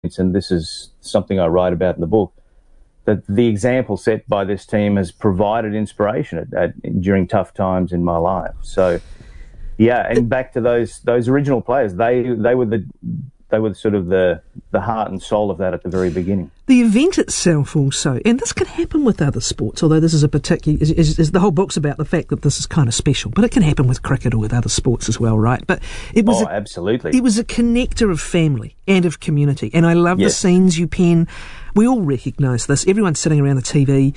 and this is something I write about in the book, that the example set by this team has provided inspiration during tough times in my life. So, yeah, and back to those original players, they were sort of the heart and soul of that at the very beginning. The event itself also, and this can happen with other sports, although this is a particular, the whole book's about the fact that this is kind of special, but it can happen with cricket or with other sports as well, right? But it was absolutely. It was a connector of family and of community, and I love the scenes you pen. We all recognise this. Everyone's sitting around the TV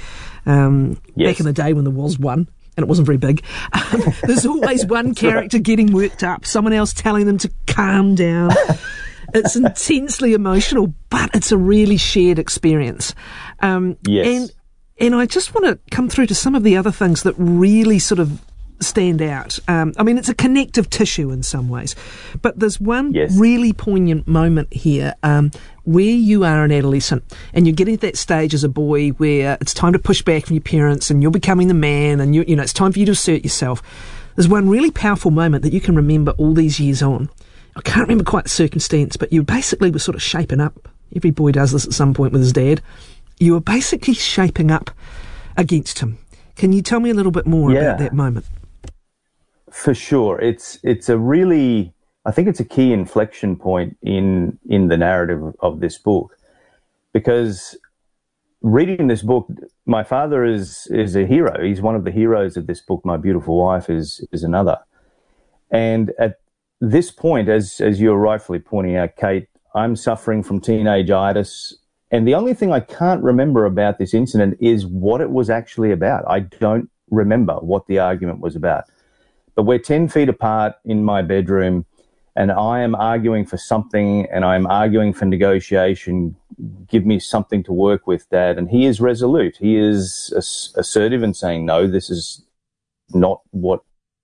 back in the day when there was one, and it wasn't very big. There's always one character getting worked up, someone else telling them to calm down. It's intensely emotional, but it's a really shared experience. Yes. And I just want to come through to some of the other things that really sort of stand out. I mean, it's a connective tissue in some ways, but there's one really poignant moment here where you are an adolescent and you're getting to that stage as a boy where it's time to push back from your parents and you're becoming the man and you know it's time for you to assert yourself. There's one really powerful moment that you can remember all these years on. I can't remember quite the circumstance, but you basically were sort of shaping up. Every boy does this at some point with his dad. You were basically shaping up against him. Can you tell me a little bit more about that moment? For sure. It's a really, I think it's a key inflection point in the narrative of this book, because reading this book, my father is a hero. He's one of the heroes of this book. My beautiful wife is another. And at this point, as you're rightfully pointing out, Kate, I'm suffering from teenage-itis, and the only thing I can't remember about this incident is what it was actually about. I don't remember what the argument was about. But we're 10 feet apart in my bedroom, and I am arguing for something, and I'm arguing for negotiation. Give me something to work with, Dad. And he is resolute. He is assertive in saying, no, this is not what.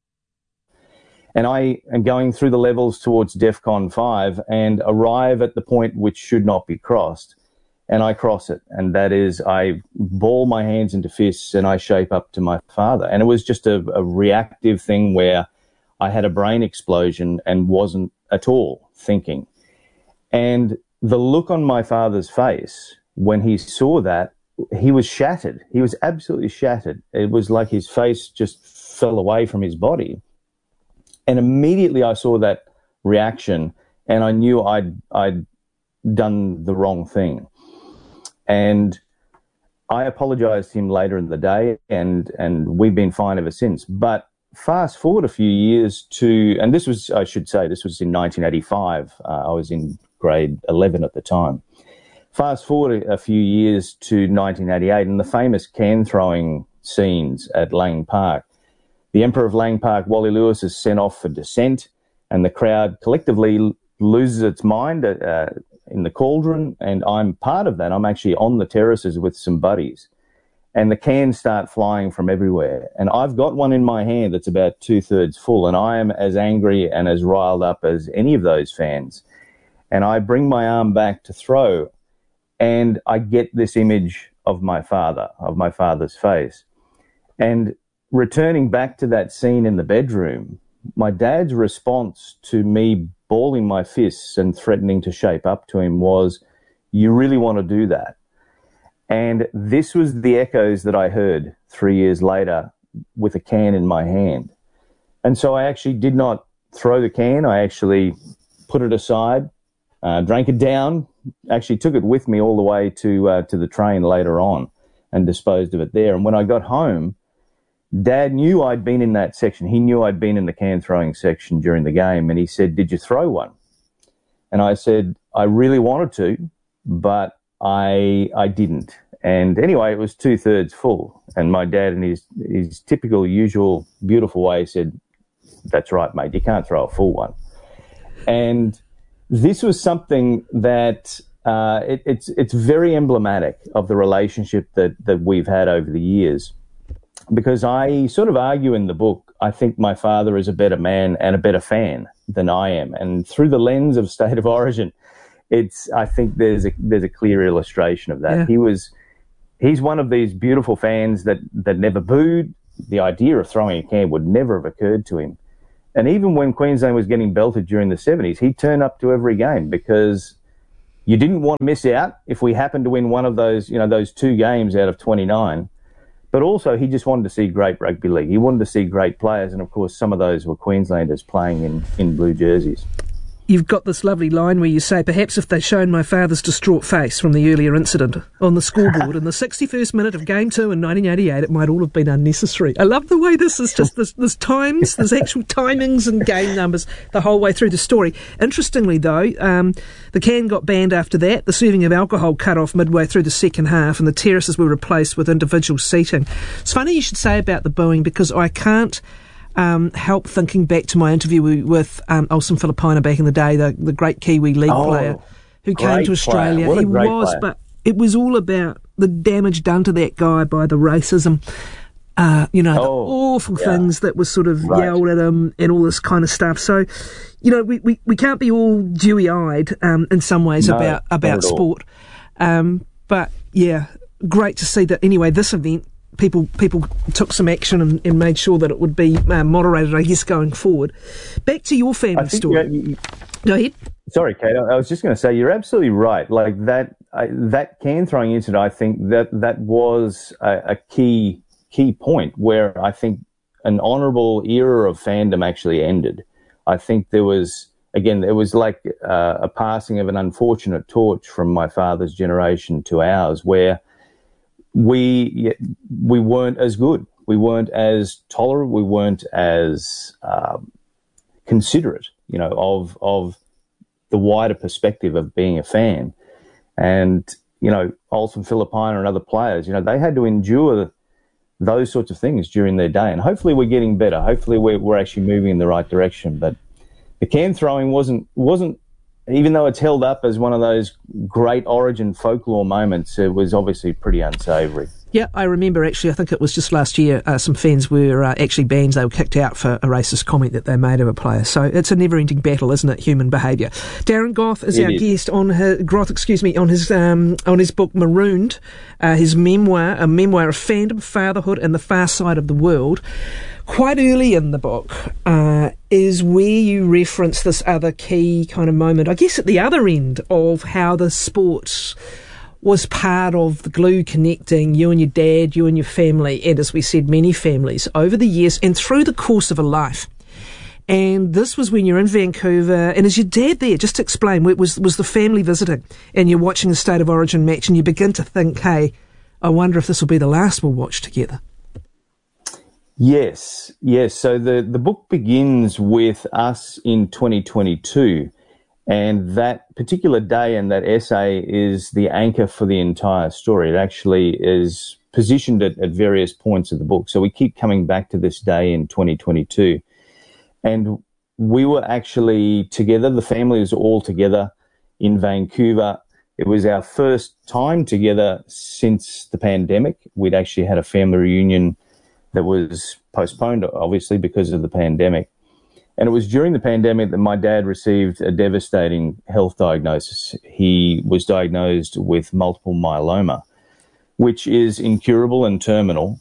And I am going through the levels towards DEFCON 5 and arrive at the point which should not be crossed. And I cross it. And that is, I ball my hands into fists and I shape up to my father. And it was just a reactive thing where I had a brain explosion and wasn't at all thinking. And the look on my father's face when he saw that, he was shattered. He was absolutely shattered. It was like his face just fell away from his body. And immediately I saw that reaction and I knew I'd done the wrong thing. And I apologized to him later in the day and we've been fine ever since. But fast forward a few years to, and this was, I should say, this was in 1985. I was in grade 11 at the time. Fast forward a few years to 1988 and the famous can throwing scenes at Lang Park. The Emperor of Lang Park, Wally Lewis, is sent off for dissent, and the crowd collectively loses its mind in the cauldron, and I'm part of that. I'm actually on the terraces with some buddies, and the cans start flying from everywhere. And I've got one in my hand that's about 2/3 full, and I am as angry and as riled up as any of those fans. And I bring my arm back to throw, and I get this image of my father's face. And returning back to that scene in the bedroom, my dad's response to me balling my fists and threatening to shape up to him was, "You really want to do that?" And this was the echoes that I heard 3 years later with a can in my hand. And so I actually did not throw the can. I actually put it aside, drank it down, actually took it with me all the way to the train later on and disposed of it there. And when I got home, Dad knew I'd been in that section. He knew I'd been in the can throwing section during the game. And he said, "Did you throw one?" And I said, "I really wanted to, but I didn't." And anyway, it was 2/3 full. And my dad, in his typical, usual, beautiful way, said, "That's right, mate. You can't throw a full one." And this was something that it's very emblematic of the relationship that we've had over the years. Because I sort of argue in the book, I think my father is a better man and a better fan than I am. And through the lens of State of Origin, I think there's a clear illustration of that. Yeah. He's one of these beautiful fans that never booed. The idea of throwing a can would never have occurred to him. And even when Queensland was getting belted during the 70s, he turned up to every game because you didn't want to miss out if we happened to win one of those, those 2 games out of 29. But also, he just wanted to see great rugby league. He wanted to see great players, and of course, some of those were Queenslanders playing in blue jerseys. You've got this lovely line where you say, perhaps if they'd shown my father's distraught face from the earlier incident on the scoreboard in the 61st minute of Game 2 in 1988, it might all have been unnecessary. I love the way this is just, there's times, there's actual timings and game numbers the whole way through the story. Interestingly, though, the can got banned after that, the serving of alcohol cut off midway through the second half, and the terraces were replaced with individual seating. It's funny you should say about the booing, because I can't help thinking back to my interview with Olsen Filipaina back in the day, the great Kiwi league player who came to Australia. He was, but it was all about the damage done to that guy by the racism, the awful things that were sort of yelled at him and all this kind of stuff. So, we can't be all dewy-eyed in some ways about sport. But, yeah, great to see that, anyway, this event, people took some action and made sure that it would be moderated, I guess, going forward. Back to your family story. Go ahead. Sorry, Kate. I was just going to say, you're absolutely right. Like that can throwing incident, I think that was a key point where I think an honourable era of fandom actually ended. I think there was like a passing of an unfortunate torch from my father's generation to ours, where we weren't as good. We weren't as tolerant. We weren't as considerate, of the wider perspective of being a fan. And, Olsen Filipaina and other players, they had to endure those sorts of things during their day. And hopefully we're getting better. Hopefully we're actually moving in the right direction. But the can throwing wasn't, even though it's held up as one of those great Origin folklore moments, it was obviously pretty unsavoury. Yeah, I remember actually, I think it was just last year, some fans were actually banned. They were kicked out for a racist comment that they made of a player. So it's a never-ending battle, isn't it, human behaviour? Darren Gough is our guest on his book Marooned, his memoir, a memoir of fandom, fatherhood and the far side of the world. Quite early in the book is where you reference this other key kind of moment, I guess at the other end of how the sport was part of the glue connecting you and your dad, you and your family, and as we said, many families over the years and through the course of a life. And this was when you're in Vancouver, and is your dad there? Just to explain, was the family visiting, and you're watching a State of Origin match, and you begin to think, hey, I wonder if this will be the last we'll watch together. Yes. So the book begins with us in 2022, and that particular day and that essay is the anchor for the entire story. It actually is positioned at various points of the book. So we keep coming back to this day in 2022. And we were actually together, the family was all together in Vancouver. It was our first time together since the pandemic. We'd actually had a family reunion that was postponed, obviously, because of the pandemic. And it was during the pandemic that my dad received a devastating health diagnosis. He was diagnosed with multiple myeloma, which is incurable and terminal.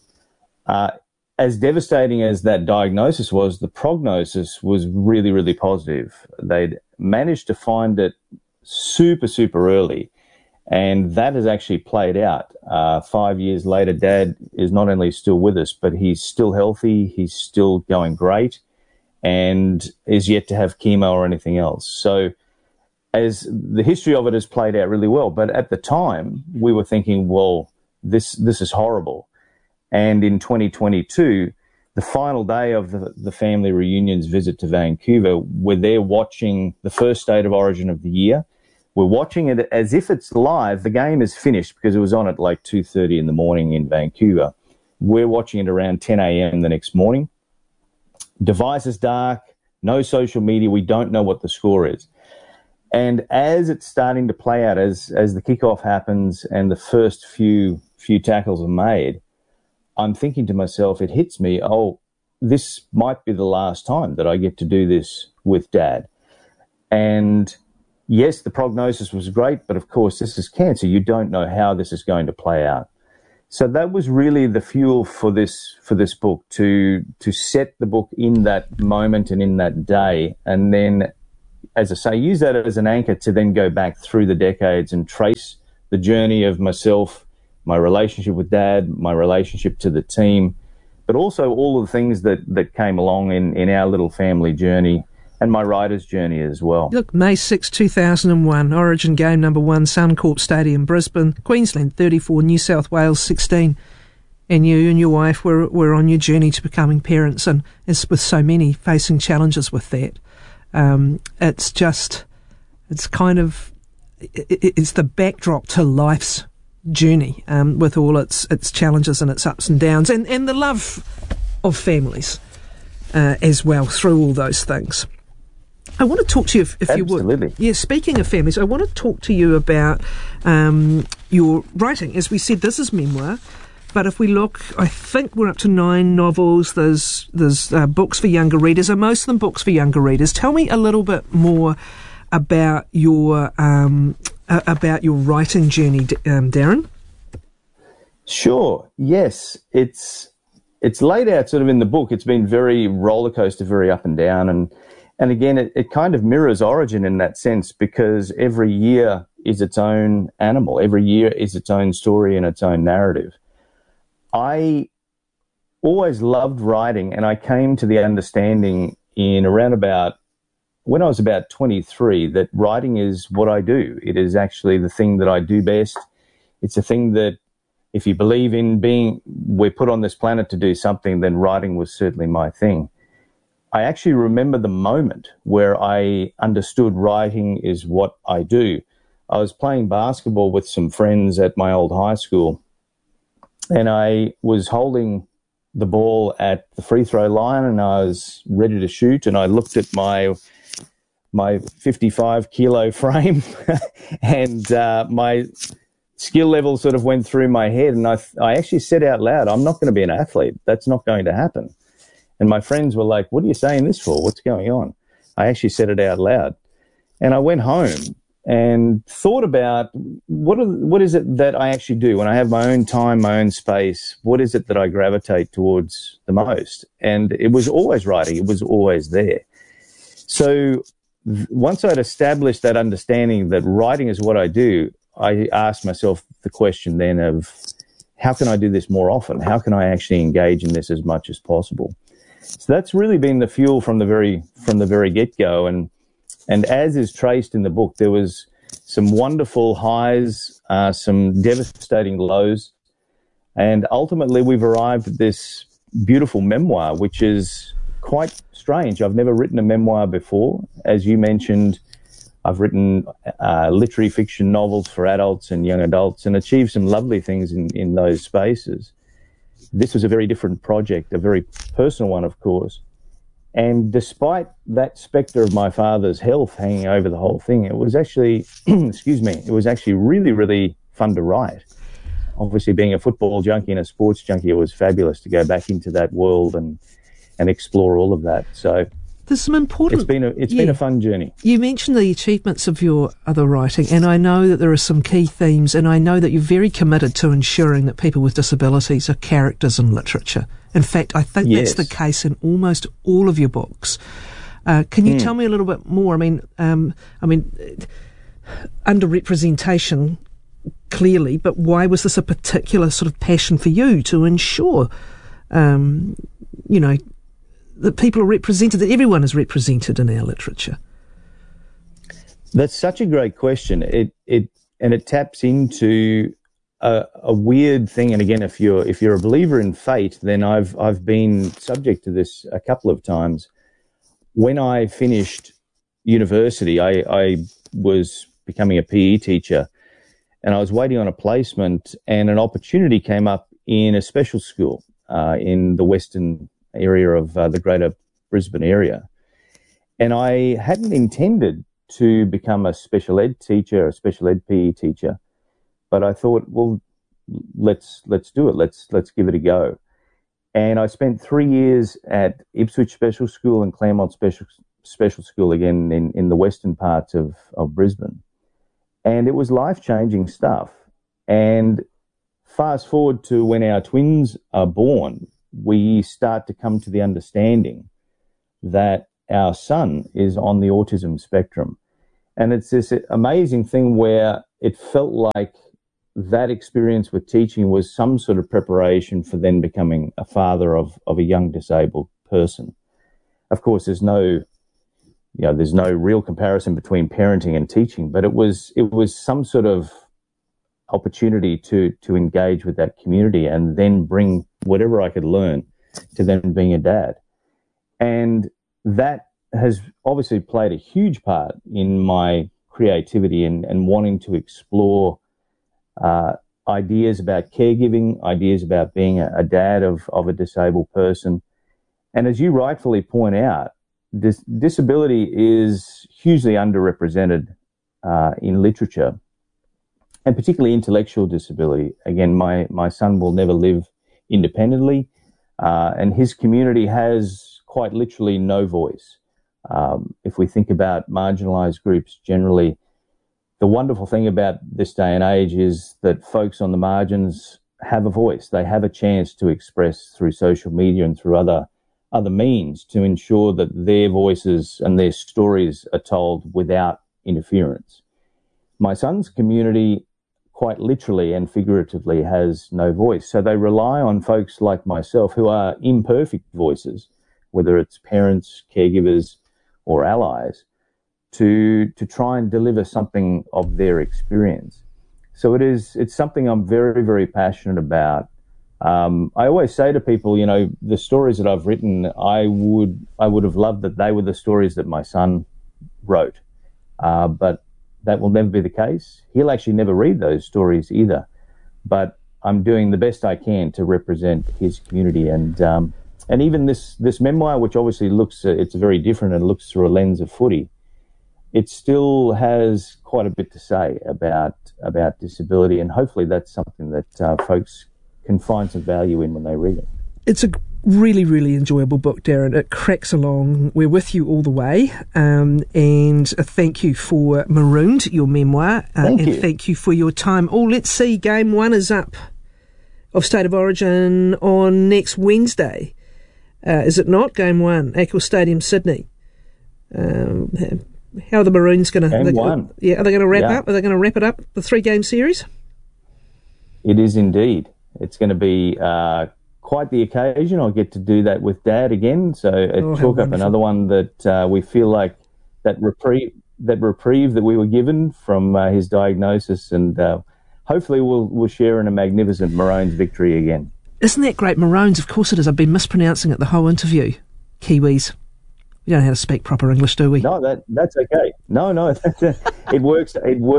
As devastating as that diagnosis was, the prognosis was really, really positive. They'd managed to find it super, super early. And that has actually played out. 5 years later, Dad is not only still with us, but he's still healthy, he's still going great, and is yet to have chemo or anything else. So as the history of it has played out really well. But at the time, we were thinking, well, this is horrible. And in 2022, the final day of the family reunion's visit to Vancouver, we're there watching the first State of Origin of the year. We're watching it as if it's live. The game is finished because it was on at like 2:30 in the morning in Vancouver. We're watching it around 10 a.m. the next morning. Device is dark, no social media. We don't know what the score is. And as it's starting to play out, as the kickoff happens and the first few tackles are made, I'm thinking to myself, it hits me, oh, this might be the last time that I get to do this with Dad. And yes, the prognosis was great, but of course, this is cancer. You don't know how this is going to play out. So that was really the fuel for this book, to set the book in that moment and in that day. And then as I say, use that as an anchor to then go back through the decades and trace the journey of myself, my relationship with Dad, my relationship to the team, but also all of the things that came along in our little family journey and my writer's journey as well. Look, May 6, 2001, Origin game number 1, Suncorp Stadium, Brisbane, Queensland 34, New South Wales 16. And you and your wife were on your journey to becoming parents, and as with so many, facing challenges with that. It's the backdrop to life's journey, with all its challenges and its ups and downs, and the love of families as well through all those things. I want to talk to you, if you would. Absolutely. Yeah, speaking of families, I want to talk to you about your writing. As we said, this is memoir. But if we look, I think we're up to 9 novels. There's books for younger readers. Are most of them books for younger readers? Tell me a little bit more about your writing journey, Darren. Sure. Yes, it's laid out sort of in the book. It's been very roller coaster, very up and down, and again, it kind of mirrors Origin in that sense, because every year is its own animal. Every year is its own story and its own narrative. I always loved writing, and I came to the understanding in around about when I was about 23 that writing is what I do. It is actually the thing that I do best. It's a thing that, if you believe in we're put on this planet to do something, then writing was certainly my thing. I actually remember the moment where I understood writing is what I do. I was playing basketball with some friends at my old high school, and I was holding the ball at the free throw line, and I was ready to shoot, and I looked at my 55 kilo frame and my skill level sort of went through my head, and I actually said out loud, I'm not going to be an athlete. That's not going to happen. And my friends were like, what are you saying this for? What's going on? I actually said it out loud. And I went home and thought about what is it that I actually do when I have my own time, my own space. What is it that I gravitate towards the most? And it was always writing. It was always there. So once I'd established that understanding that writing is what I do, I asked myself the question then of, how can I do this more often? How can I actually engage in this as much as possible? So that's really been the fuel from the very get-go. And as is traced in the book, there was some wonderful highs, some devastating lows, and ultimately we've arrived at this beautiful memoir, which is quite strange. I've never written a memoir before. As you mentioned, I've written literary fiction novels for adults and young adults and achieved some lovely things in those spaces. This was a very different project, a very personal one, of course. And despite that spectre of my father's health hanging over the whole thing, it was actually, it was actually really, really fun to write. Obviously, being a football junkie and a sports junkie, it was fabulous to go back into that world and explore all of that. So there's some important... It's been a fun journey. You mentioned the achievements of your other writing, and I know that there are some key themes, and I know that you're very committed to ensuring that people with disabilities are characters in literature. In fact, I think that's the case in almost all of your books. Can you tell me a little bit more? I mean, underrepresentation, clearly, but why was this a particular sort of passion for you to ensure, that people are represented, that everyone is represented in our literature? That's such a great question. It taps into a weird thing. And again, if you're a believer in fate, then I've been subject to this a couple of times. When I finished university, I was becoming a PE teacher, and I was waiting on a placement, and an opportunity came up in a special school in the western area of the greater Brisbane area. And I hadn't intended to become a special ed teacher, a special ed PE teacher, but I thought, well, let's do it. Let's give it a go. And I spent 3 years at Ipswich Special School and Claremont Special School, again in the western parts of Brisbane. And it was life-changing stuff. And fast forward to when our twins are born, we start to come to the understanding that our son is on the autism spectrum. And it's this amazing thing where it felt like that experience with teaching was some sort of preparation for then becoming a father of a young disabled person. Of course, there's no real comparison between parenting and teaching, but it was some sort of opportunity to engage with that community and then bring whatever I could learn to then being a dad. And that has obviously played a huge part in my creativity and wanting to explore ideas about caregiving, ideas about being a dad of a disabled person. And as you rightfully point out, disability is hugely underrepresented in literature, and particularly intellectual disability. Again, my son will never live independently, and his community has quite literally no voice. If we think about marginalised groups generally, the wonderful thing about this day and age is that folks on the margins have a voice. They have a chance to express through social media and through other means to ensure that their voices and their stories are told without interference. My son's community quite literally and figuratively has no voice. So they rely on folks like myself who are imperfect voices, whether it's parents, caregivers, or allies, to try and deliver something of their experience. So it's something I'm very, very passionate about. I always say to people, the stories that I've written, I would have loved that they were the stories that my son wrote. But that will never be the case. He'll actually never read those stories either. But I'm doing the best I can to represent his community. And even this memoir, which obviously it's very different and looks through a lens of footy, it still has quite a bit to say about disability. And hopefully that's something that folks can find some value in when they read it. It's a really, really enjoyable book, Darren. It cracks along. We're with you all the way. And thank you for Marooned, your memoir. Thank you. Thank you for your time. Oh, let's see. Game 1 is up of State of Origin on next Wednesday. Is it not? Game 1, Accor Stadium, Sydney. How are the Maroons going to... Game 1. Yeah, are they going to wrap up? Are they going to wrap it up, the 3-game series? It is indeed. It's going to be quite the occasion. I'll get to do that with Dad again. So chalk up another one that we feel like that reprieve that we were given from his diagnosis, and hopefully we'll share in a magnificent Maroons victory again. Isn't that great? Maroons, of course it is. I've been mispronouncing it the whole interview. Kiwis. We don't know how to speak proper English, do we? No, that's okay. No, it works.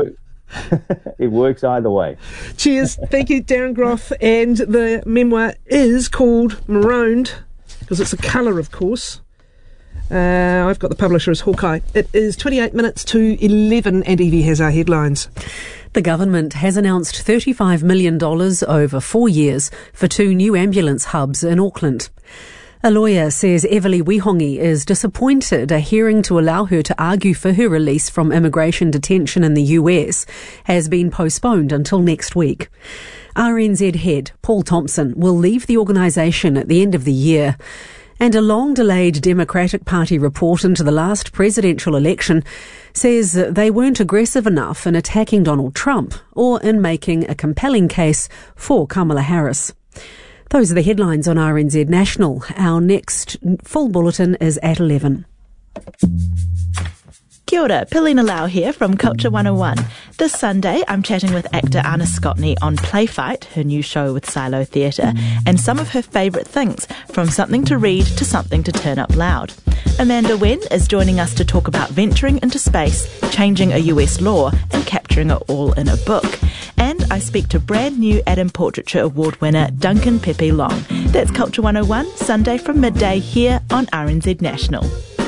It works either way. Cheers. Thank you, Darren Groff. And the memoir is called Marooned, because it's a colour, of course. I've got the publisher as Hawkeye. It is 28 minutes to 11, and Evie has our headlines. The government has announced $35 million over 4 years for 2 new ambulance hubs in Auckland. A lawyer says Everly Wihongi is disappointed a hearing to allow her to argue for her release from immigration detention in the US has been postponed until next week. RNZ head Paul Thompson will leave the organisation at the end of the year. And a long-delayed Democratic Party report into the last presidential election says they weren't aggressive enough in attacking Donald Trump or in making a compelling case for Kamala Harris. Those are the headlines on RNZ National. Our next full bulletin is at 11. Kia ora, Pilina Lau here from Culture 101. This Sunday, I'm chatting with actor Anna Scotney on Playfight, her new show with Silo Theatre, and some of her favourite things, from something to read to something to turn up loud. Amanda Wen is joining us to talk about venturing into space, changing a US law, and capturing it all in a book. And I speak to brand new Adam Portraiture Award winner Duncan Pepe Long. That's Culture 101, Sunday from midday here on RNZ National.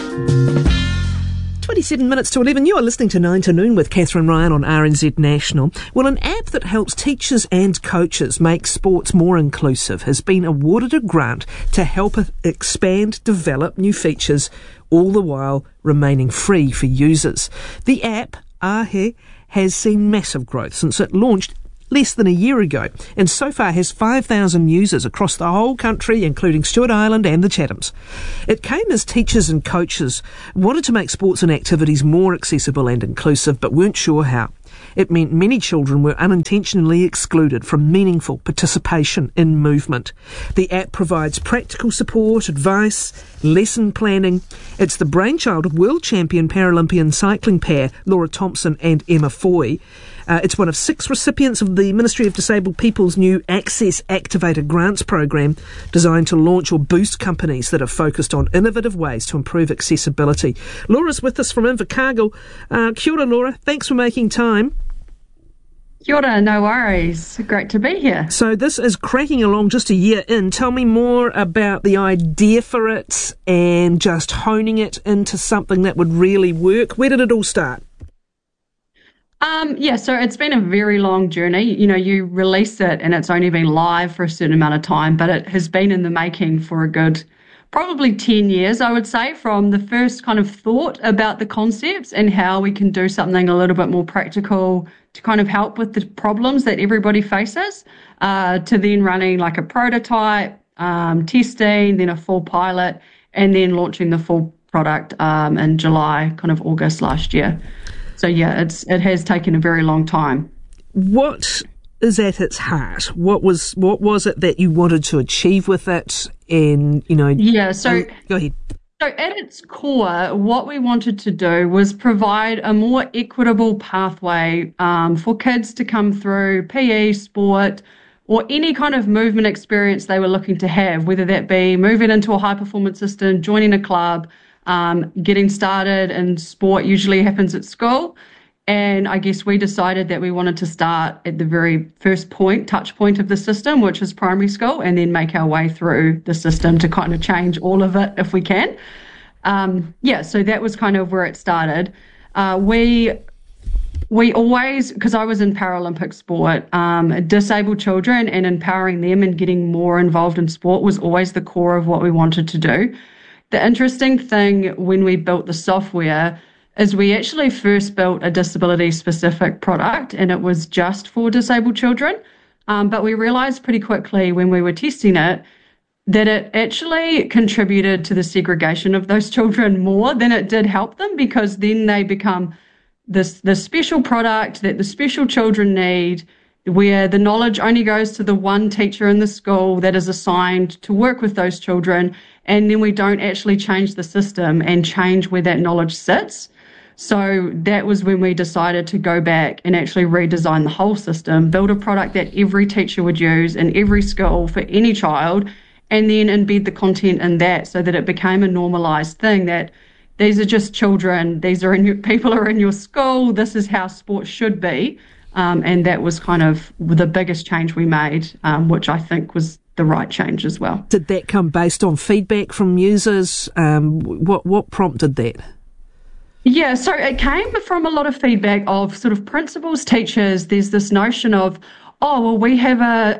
27 minutes to 11. You are listening to 9 to Noon with Catherine Ryan on RNZ National. Well, an app that helps teachers and coaches make sports more inclusive has been awarded a grant to help expand, develop new features, all the while remaining free for users. The app, Ahe, has seen massive growth since it launched less than a year ago, and so far has 5,000 users across the whole country, including Stewart Island and the Chathams. It came as teachers and coaches wanted to make sports and activities more accessible and inclusive, but weren't sure how. It meant many children were unintentionally excluded from meaningful participation in movement. The app provides practical support, advice, lesson planning. It's the brainchild of world champion Paralympian cycling pair Laura Thompson and Emma Foy. It's one of 6 recipients of the Ministry of Disabled People's new Access Activator Grants program, designed to launch or boost companies that are focused on innovative ways to improve accessibility. Laura's with us from Invercargill. Kia ora, Laura. Thanks for making time. Kia ora, no worries. Great to be here. So this is cracking along just a year in. Tell me more about the idea for it and just honing it into something that would really work. Where did it all start? So it's been a very long journey. You know, you release it and it's only been live for a certain amount of time, but it has been in the making for a good, probably 10 years, I would say, from the first kind of thought about the concepts and how we can do something a little bit more practical to kind of help with the problems that everybody faces, to then running like a prototype, testing, then a full pilot, and then launching the full product in July, kind of August last year. So yeah, it has taken a very long time. What is at its heart? What was it that you wanted to achieve with it? And go ahead. So at its core, what we wanted to do was provide a more equitable pathway for kids to come through PE, sport, or any kind of movement experience they were looking to have, whether that be moving into a high-performance system, joining a club, getting started in sport usually happens at school. And I guess we decided that we wanted to start at the very first touch point of the system, which is primary school, and then make our way through the system to kind of change all of it if we can. So that was kind of where it started. We always, because I was in Paralympic sport, disabled children and empowering them and getting more involved in sport was always the core of what we wanted to do. The interesting thing when we built the software is we actually first built a disability-specific product, and it was just for disabled children. But we realized pretty quickly when we were testing it that it actually contributed to the segregation of those children more than it did help them, because then they become this special product that the special children need, where the knowledge only goes to the one teacher in the school that is assigned to work with those children, and then we don't actually change the system and change where that knowledge sits. So that was when we decided to go back and actually redesign the whole system, build a product that every teacher would use in every school for any child, and then embed the content in that so that it became a normalized thing that these are just children, people are in your school, this is how sport should be. And that was kind of the biggest change we made, which I think was the right change as well. Did that come based on feedback from users? What prompted that? Yeah, so it came from a lot of feedback of sort of principals, teachers. There's this notion of, we have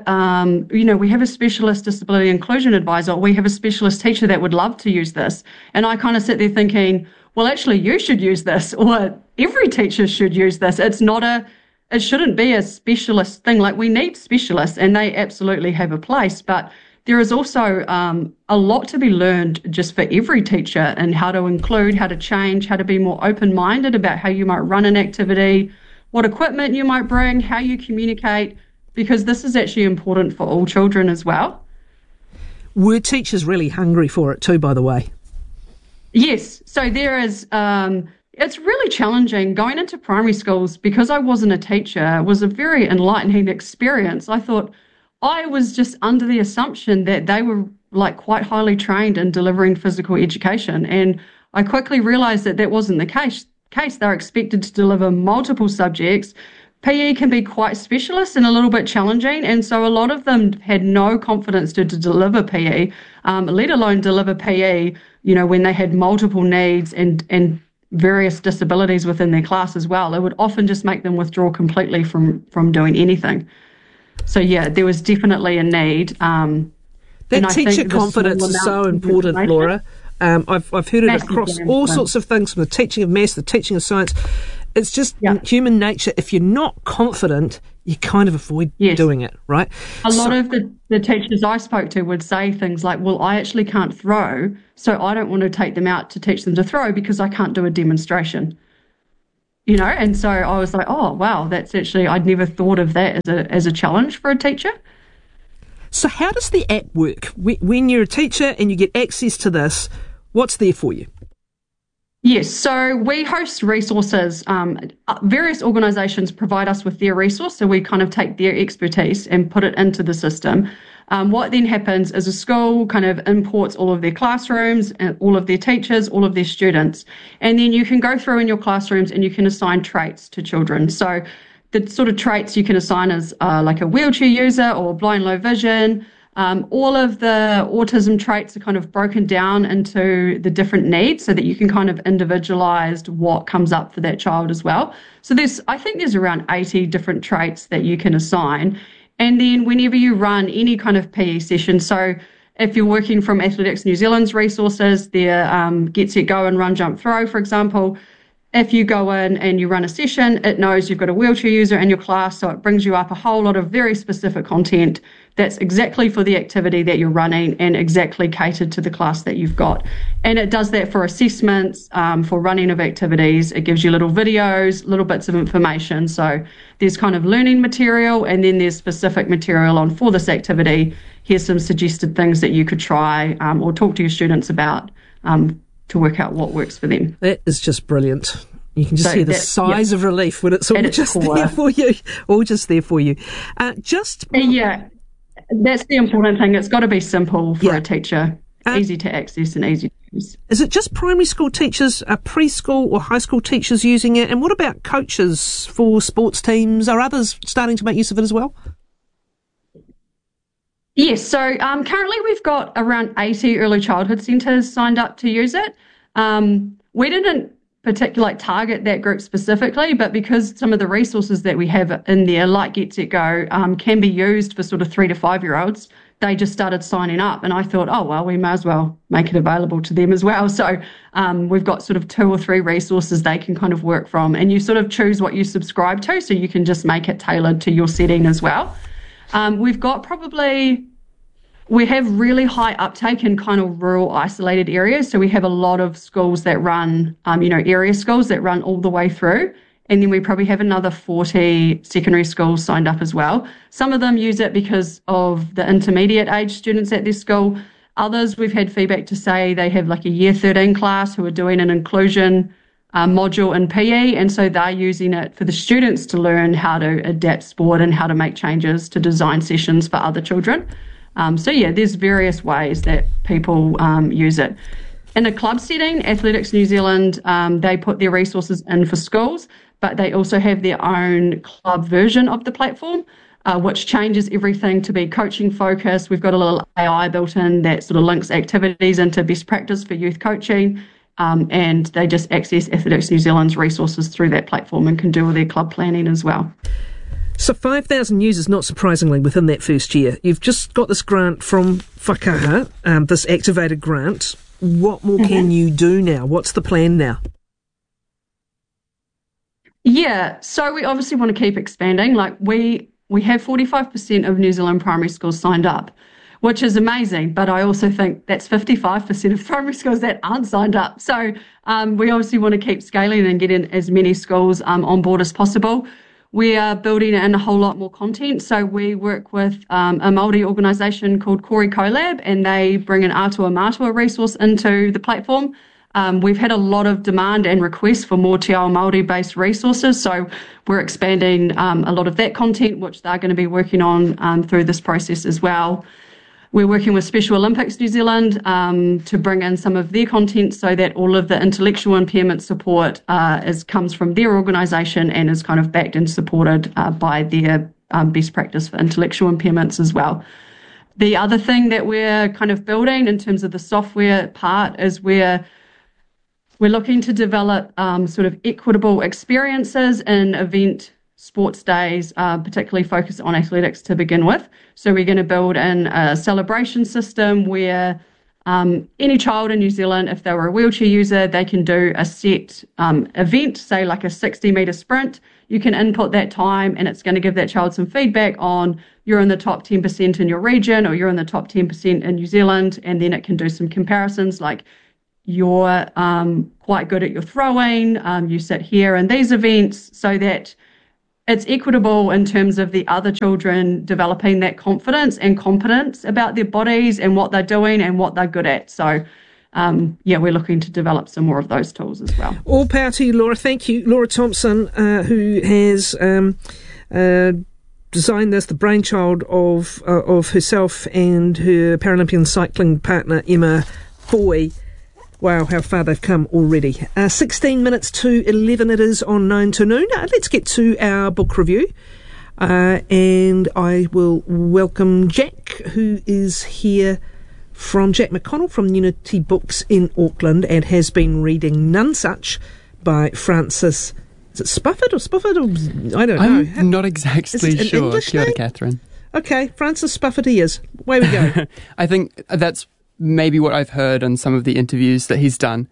a specialist disability inclusion advisor. We have a specialist teacher that would love to use this. And I kind of sit there thinking, well, actually, you should use this, or every teacher should use this. It shouldn't be a specialist thing. Like, we need specialists, and they absolutely have a place, but there is also a lot to be learned just for every teacher, and how to include, how to change, how to be more open-minded about how you might run an activity, what equipment you might bring, how you communicate, because this is actually important for all children as well. Were teachers really hungry for it too, by the way? Yes. So there is... It's really challenging going into primary schools. Because I wasn't a teacher, it was a very enlightening experience. I thought I was just under the assumption that they were like quite highly trained in delivering physical education. And I quickly realized that wasn't the case. They're expected to deliver multiple subjects. PE can be quite specialist and a little bit challenging. And so a lot of them had no confidence to deliver PE, let alone deliver PE, when they had multiple needs and various disabilities within their class as well. It would often just make them withdraw completely from doing anything. So yeah, there was definitely a need. That teacher confidence is so important, Laura. I've heard it across all sorts of things, from the teaching of maths, the teaching of science. It's just human nature. If you're not confident, you kind of avoid doing it, right? A lot of the teachers I spoke to would say things like, well, I actually can't throw, so I don't want to take them out to teach them to throw because I can't do a demonstration. You know, and so I was like, oh, wow, that's actually, I'd never thought of that as a challenge for a teacher. So how does the app work? When you're a teacher and you get access to this, what's there for you? Yes, so we host resources. Various organisations provide us with their resource, so we kind of take their expertise and put it into the system. What then happens is a school kind of imports all of their classrooms, and all of their teachers, all of their students, and then you can go through in your classrooms and you can assign traits to children. So the sort of traits you can assign is like a wheelchair user or blind low vision. All of the autism traits are kind of broken down into the different needs so that you can kind of individualize what comes up for that child as well. So I think there's around 80 different traits that you can assign. And then whenever you run any kind of PE session, so if you're working from Athletics New Zealand's resources, their Get Set Go and Run Jump Throw, for example, if you go in and you run a session, it knows you've got a wheelchair user in your class, so it brings you up a whole lot of very specific content that's exactly for the activity that you're running and exactly catered to the class that you've got. And it does that for assessments, for running of activities. It gives you little videos, little bits of information. So there's kind of learning material, and then there's specific material on for this activity. Here's some suggested things that you could try or talk to your students about to work out what works for them. That is just brilliant. You can just hear the sighs of relief when it's all just there for you. All just there for you. Yeah, that's the important thing. It's got to be simple for a teacher, easy to access and easy to use. Is it just primary school teachers, preschool or high school teachers using it? And what about coaches for sports teams? Are others starting to make use of it as well? Yes, so currently we've got around 80 early childhood centres signed up to use it. We didn't particularly target that group specifically, but because some of the resources that we have in there, like Get Set Go, can be used for sort of 3 to 5 year olds, they just started signing up. And I thought, oh, well, we may as well make it available to them as well. So we've got sort of 2 or 3 resources they can kind of work from. And you sort of choose what you subscribe to, so you can just make it tailored to your setting as well. We have really high uptake in kind of rural isolated areas. So we have a lot of schools that run, area schools that run all the way through. And then we probably have another 40 secondary schools signed up as well. Some of them use it because of the intermediate age students at their school. Others, we've had feedback to say they have like a year 13 class who are doing an inclusion module in PE. And so they're using it for the students to learn how to adapt sport and how to make changes to design sessions for other children. There's various ways that people use it. In a club setting, Athletics New Zealand, they put their resources in for schools, but they also have their own club version of the platform, which changes everything to be coaching focused. We've got a little AI built in that sort of links activities into best practice for youth coaching, and they just access Athletics New Zealand's resources through that platform and can do all their club planning as well. So 5,000 users, not surprisingly, within that first year. You've just got this grant from Whakaha, this activated grant. What more can you do now? What's the plan now? Yeah, so we obviously want to keep expanding. Like we have 45% of New Zealand primary schools signed up, which is amazing. But I also think that's 55% of primary schools that aren't signed up. So we obviously want to keep scaling and getting as many schools on board as possible. We are building in a whole lot more content. So we work with a Māori organisation called Kori CoLab, and they bring an Atua Mātua resource into the platform. We've had a lot of demand and requests for more Te Ao Māori-based resources, so we're expanding a lot of that content, which they're going to be working on through this process as well. We're working with Special Olympics New Zealand to bring in some of their content so that all of the intellectual impairment support comes from their organisation and is kind of backed and supported by their best practice for intellectual impairments as well. The other thing that we're kind of building in terms of the software part is we're looking to develop sort of equitable experiences in event sports days, particularly focused on athletics to begin with. So we're going to build in a celebration system where any child in New Zealand, if they were a wheelchair user, they can do a set event, say like a 60-metre sprint. You can input that time and it's going to give that child some feedback on you're in the top 10% in your region or you're in the top 10% in New Zealand, and then it can do some comparisons like you're quite good at your throwing, you sit here in these events, so that it's equitable in terms of the other children developing that confidence and competence about their bodies and what they're doing and what they're good at. So, we're looking to develop some more of those tools as well. All power to you, Laura. Thank you. Laura Thompson, who has designed this, the brainchild of herself and her Paralympian cycling partner, Emma Foy. Wow, how far they've come already. 16 minutes to 11 it is on 9 to noon. Let's get to our book review. And I will welcome Jack, who is here from Jack McConnell from Unity Books in Auckland and has been reading Nonesuch by Francis. Is it Spufford or Spufford? I don't know. I'm not exactly sure. English Kia ora, name? Catherine. Okay, Francis Spufford he is. Away we go. I think that's maybe what I've heard in some of the interviews that he's done.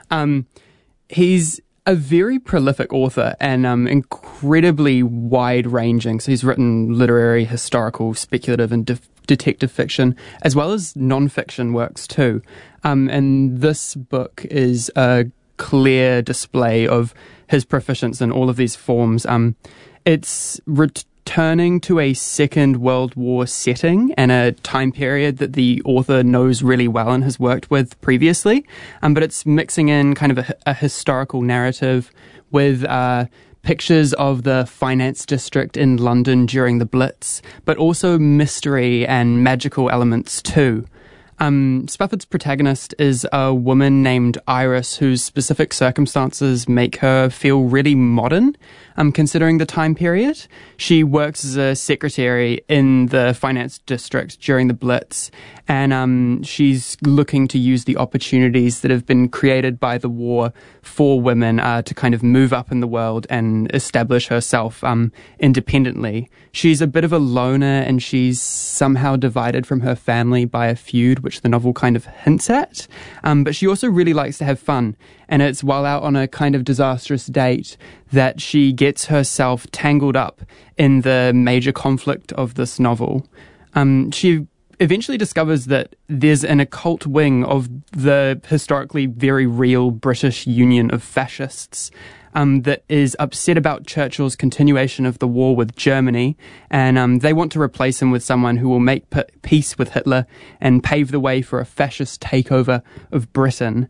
He's a very prolific author and incredibly wide-ranging. So he's written literary, historical, speculative and detective fiction, as well as non-fiction works too. And this book is a clear display of his proficiency in all of these forms. It's returning to a Second World War setting and a time period that the author knows really well and has worked with previously. But it's mixing in kind of a historical narrative with pictures of the finance district in London during the Blitz, but also mystery and magical elements too. Spufford's protagonist is a woman named Iris whose specific circumstances make her feel really modern, considering the time period. She works as a secretary in the finance district during the Blitz, and she's looking to use the opportunities that have been created by the war for women to kind of move up in the world and establish herself independently. She's a bit of a loner, and she's somehow divided from her family by a feud, which the novel kind of hints at. But she also really likes to have fun, and it's while out on a kind of disastrous date that she gets herself tangled up in the major conflict of this novel. She eventually discovers that there's an occult wing of the historically very real British Union of Fascists that is upset about Churchill's continuation of the war with Germany, and they want to replace him with someone who will make peace with Hitler and pave the way for a fascist takeover of Britain.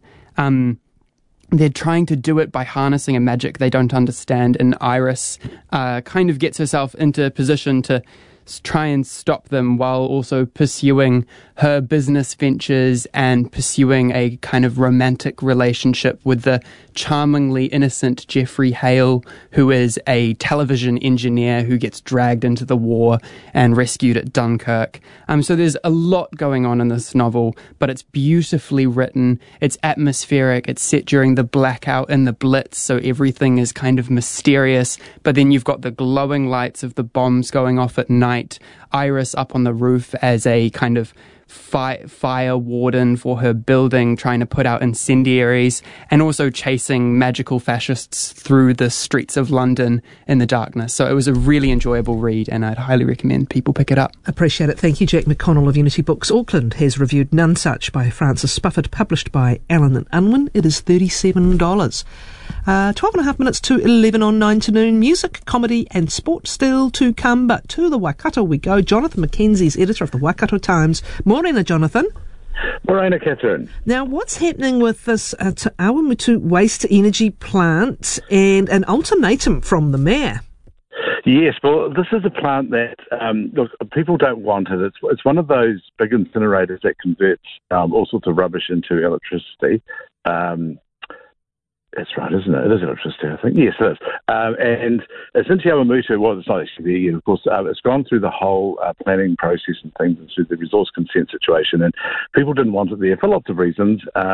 They're trying to do it by harnessing a magic they don't understand, and Iris kind of gets herself into a position to try and stop them while also pursuing her business ventures and pursuing a kind of romantic relationship with the charmingly innocent Geoffrey Hale, who is a television engineer who gets dragged into the war and rescued at Dunkirk. So there's a lot going on in this novel, but it's beautifully written, it's atmospheric, it's set during the blackout and the Blitz, so everything is kind of mysterious, but then you've got the glowing lights of the bombs going off at night, Iris up on the roof as a kind of fire warden for her building, trying to put out incendiaries, and also chasing magical fascists through the streets of London in the darkness. So it was a really enjoyable read, and I'd highly recommend people pick it up. Appreciate it. Thank you. Jack McConnell of Unity Books Auckland has reviewed Nonesuch by Francis Spufford, published by Allen and Unwin. It is $37. 12 and a half minutes to 11 on 9 to noon. Music, comedy and sport still to come, but to the Waikato we go. Jonathan McKenzie's editor of the Waikato Times. Morena, Jonathan. Morena, Catherine. Now, what's happening with this Te Awamutu waste-to-energy plant and an ultimatum from the mayor? Yes, well, this is a plant that look, people don't want it. It's one of those big incinerators that converts all sorts of rubbish into electricity. That's right, isn't it? It is electricity, I think. Yes, it is. And it's in Te Awamutu. Well, it's not actually there yet, of course. It's gone through the whole planning process and things, and through the resource consent situation, and people didn't want it there for lots of reasons.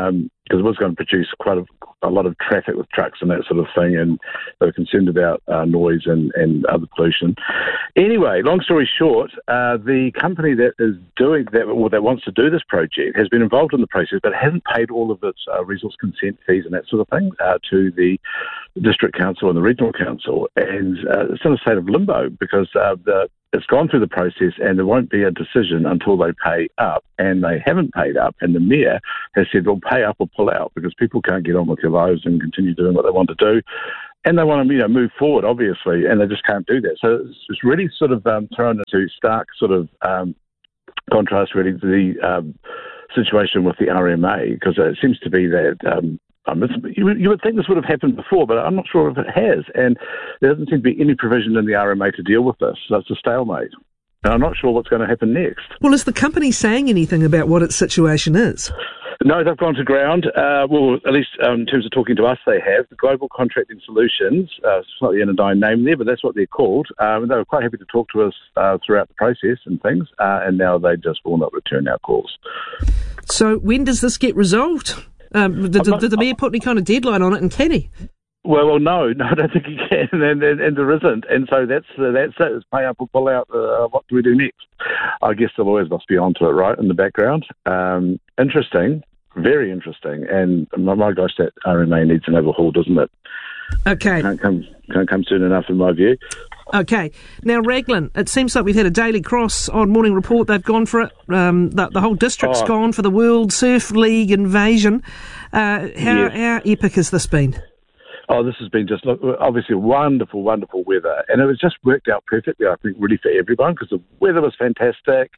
because it was going to produce quite a lot of traffic with trucks and that sort of thing, and they were concerned about noise and other pollution. Anyway, long story short, the company that is doing that, or that wants to do this project, has been involved in the process, but hasn't paid all of its resource consent fees and that sort of thing to the district council and the regional council, and it's in a state of limbo because it's gone through the process and there won't be a decision until they pay up, and they haven't paid up, and the mayor has said, well, pay up or pull out, because people can't get on with their lives and continue doing what they want to do, and they want to move forward, obviously, and they just can't do that. So it's really sort of thrown into stark sort of contrast, really, to the situation with the RMA, because it seems to be that you would think this would have happened before, but I'm not sure if it has. And there doesn't seem to be any provision in the RMA to deal with this. So it's a stalemate. And I'm not sure what's going to happen next. Well, is the company saying anything about what its situation is? No, they've gone to ground. Well, at least in terms of talking to us, they have. The Global Contracting Solutions, slightly anodyne name there, but that's what they're called. They were quite happy to talk to us throughout the process and things, and now they just will not return our calls. So when does this get resolved? Did the mayor put any kind of deadline on it, and can he? Well, no, I don't think he can, and there isn't, and so that's it. It's pay up or pull out. What do we do next? I guess the lawyers must be onto it, right, in the background. Interesting, very interesting, and my gosh, that RMA needs an overhaul, doesn't it? Okay, can't come soon enough, in my view. Okay. Now, Raglan, it seems like we've had a Daily Cross on Morning Report. They've gone for it. The whole district's gone for the World Surf League invasion. How epic has this been? Oh, this has been just, obviously, wonderful, wonderful weather. And it was just worked out perfectly, I think, really for everyone, because the weather was fantastic.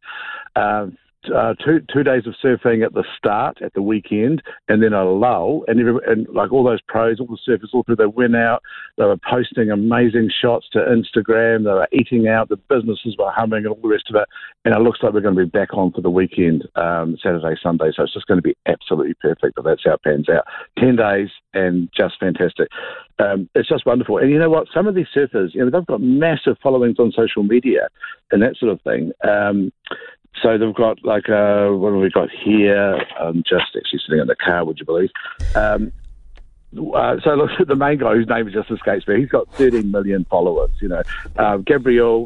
2 days of surfing at the start, at the weekend, and then a lull, and like all those pros, all the surfers, all through, they went out, they were posting amazing shots to Instagram, they were eating out, the businesses were humming and all the rest of it, and it looks like we're going to be back on for the weekend, Saturday, Sunday, so it's just going to be absolutely perfect, but that's how it pans out. 10 days and just fantastic. It's just wonderful. And you know what? Some of these surfers, they've got massive followings on social media and that sort of thing. So they've got what have we got here? I'm just actually sitting in the car, would you believe? So look at the main guy, whose name just escapes me. He's got 13 million followers. Gabriel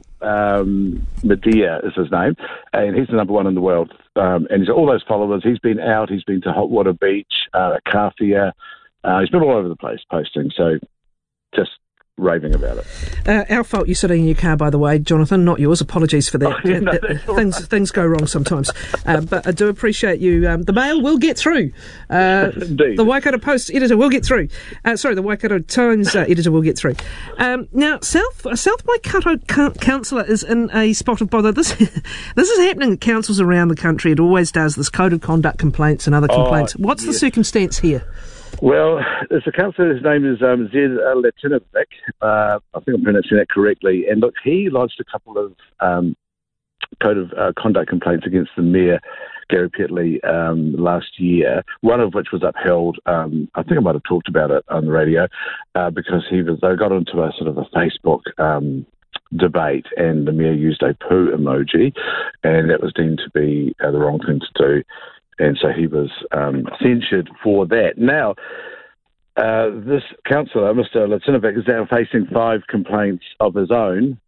Medea is his name, and he's the number one in the world. And he's got all those followers. He's been out. He's been to Hotwater Beach, Carthia. He's been all over the place posting. So just raving about it. Our fault you're sitting in your car, by the way, Jonathan, not yours. Apologies for that. Things go wrong sometimes. But I do appreciate you. The mail will get through. Indeed. The Waikato Post editor will get through. The Waikato Times editor will get through. Now, South Waikato councillor is in a spot of bother. This is happening at councils around the country. It always does. This code of conduct complaints and other complaints. What's the circumstance here? Well, there's a councillor, his name is Zed Latinovic. I think I'm pronouncing that correctly. And look, he lodged a couple of code of conduct complaints against the mayor, Gary Petley, last year, one of which was upheld. I think I might have talked about it on the radio, because they got into a sort of a Facebook debate, and the mayor used a poo emoji, and that was deemed to be the wrong thing to do. And so he was censured for that. Now, this councillor, Mr. Latinovic, is now facing 5 complaints of his own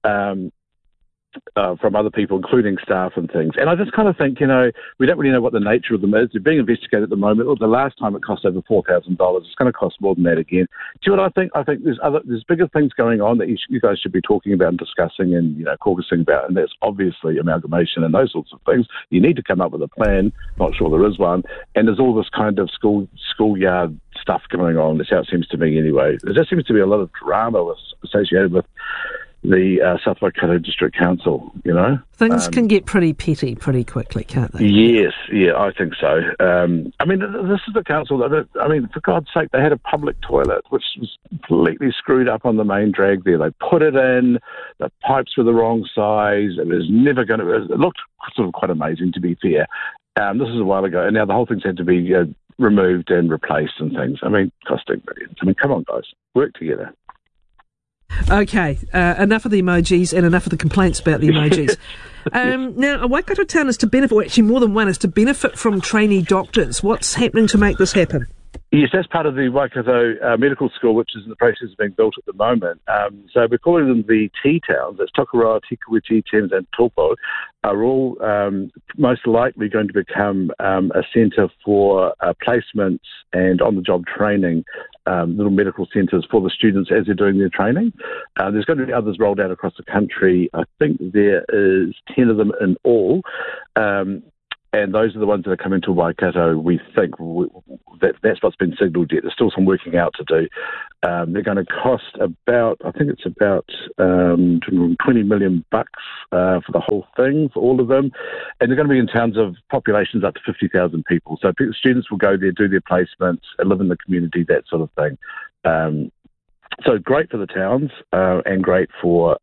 from other people, including staff and things. And I just kind of think, we don't really know what the nature of them is. They're being investigated at the moment. The last time it cost over $4,000. It's going to cost more than that again. Do you know what I think? I think there's bigger things going on that you guys should be talking about and discussing and, caucusing about, and that's obviously amalgamation and those sorts of things. You need to come up with a plan. Not sure there is one. And there's all this kind of schoolyard stuff going on. That's how it seems to me anyway. There just seems to be a lot of drama associated with the South Waikato District Council, Things can get pretty petty pretty quickly, can't they? Yes, yeah, I think so. This is the council that, for God's sake, they had a public toilet, which was completely screwed up on the main drag there. They put it in, the pipes were the wrong size, it looked sort of quite amazing, to be fair. This is a while ago, and now the whole thing's had to be removed and replaced and things. Costing millions. Come on, guys, work together. Okay, enough of the emojis and enough of the complaints about the emojis. Now, a Waikato town is to benefit, or actually more than one, is to benefit from trainee doctors. What's happening to make this happen? Yes, that's part of the Waikato Medical School, which is in the process of being built at the moment. So we're calling them the T-Towns. That's Tokoroa, Tikawiti, Thames and Taupo, are all most likely going to become a centre for placements and on-the-job training, little medical centres for the students as they're doing their training. There's going to be others rolled out across the country. I think there is 10 of them in all. And those are the ones that are coming to Waikato. We think that's what's been signalled yet. There's still some working out to do. They're going to cost about 20 million bucks for the whole thing, for all of them. And they're going to be in towns of populations up to 50,000 people. So students will go there, do their placements, live in the community, that sort of thing. So great for the towns and great for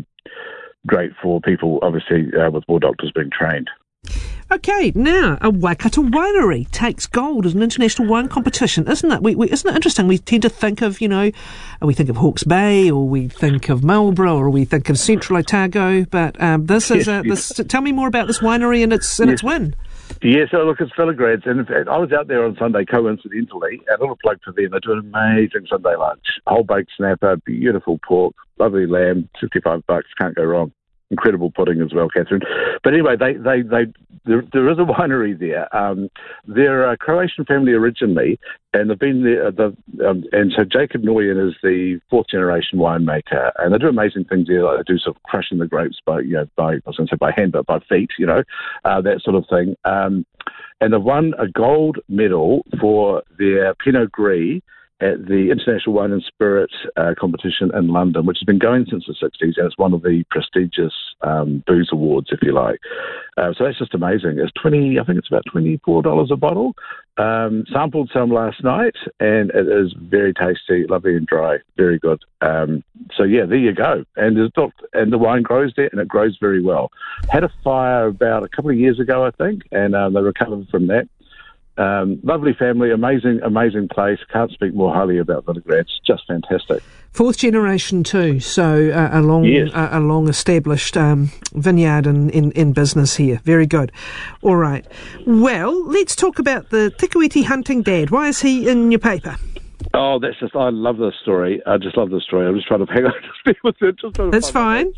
people, obviously, with more doctors being trained. Okay, now a Waikato winery takes gold at an international wine competition, isn't it? Isn't it interesting? We tend to think of, we think of Hawke's Bay, or we think of Marlborough, or we think of Central Otago. But this is tell me more about this winery and its win. Yeah, so look, it's Villagrad's, and in fact, I was out there on Sunday coincidentally. A little plug for them. They do an amazing Sunday lunch: whole baked snapper, beautiful pork, lovely lamb, $65. Can't go wrong. Incredible pudding as well, Catherine. But anyway, there is a winery there. They're a Croatian family originally, and they've been there. And so Jacob Noyen is the fourth generation winemaker, and they do amazing things there. Like they do sort of crushing the grapes by hand, but by feet, that sort of thing. And they've won a gold medal for their Pinot Gris at the International Wine and Spirits competition in London, which has been going since the 60s, and it's one of the prestigious booze awards, if you like. So that's just amazing. It's about $24 a bottle. Sampled some last night, and it is very tasty, lovely and dry, very good. So yeah, there you go. And the wine grows there, and it grows very well. Had a fire about a couple of years ago, I think, and they recovered from that. Lovely family, amazing place. Can't speak more highly about Villagrad's. It's just fantastic. Fourth generation too, so a long established vineyard in business here. Very good. All right. Well, let's talk about the Tikawiti hunting dad. Why is he in your paper? Oh, I love this story. I just love this story. I'm just trying to hang on to speak with it. That's fine.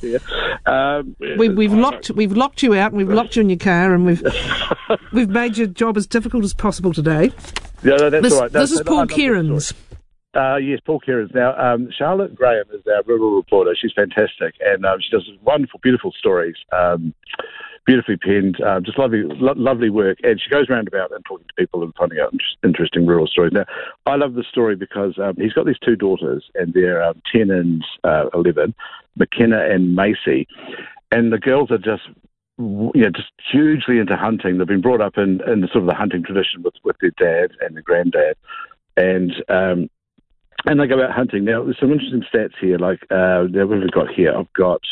We've locked you out, and we've locked you in your car, and we've made your job as difficult as possible today. Yeah, no, that's all right. This is Paul Kierans. Yes, Paul Kierans. Now, Charlotte Graham is our rural reporter. She's fantastic, and she does wonderful, beautiful stories. Beautifully penned, just lovely work. And she goes round about and talking to people and finding out interesting rural stories. Now, I love this story because he's got these two daughters, and they're 10 and 11, McKenna and Macy. And the girls are just hugely into hunting. They've been brought up in the sort of the hunting tradition with their dad and their granddad. And they go out hunting. Now, there's some interesting stats here. Like, what have we got here? I've got...